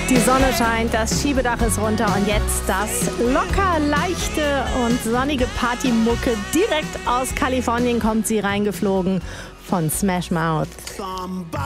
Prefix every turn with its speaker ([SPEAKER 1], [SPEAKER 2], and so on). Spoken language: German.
[SPEAKER 1] Die Sonne scheint, das Schiebedach ist runter und jetzt das locker leichte und sonnige Partymucke. Direkt aus Kalifornien kommt sie reingeflogen von Smash Mouth.